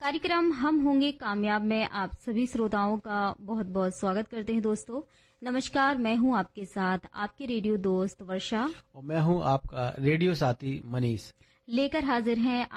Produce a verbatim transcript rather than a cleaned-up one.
कार्यक्रम हम होंगे कामयाब में आप सभी श्रोताओं का बहुत बहुत स्वागत करते हैं। दोस्तों नमस्कार, मैं हूं आपके साथ आपके रेडियो दोस्त वर्षा और मैं हूं आपका रेडियो साथी मनीष। लेकर हाजिर हैं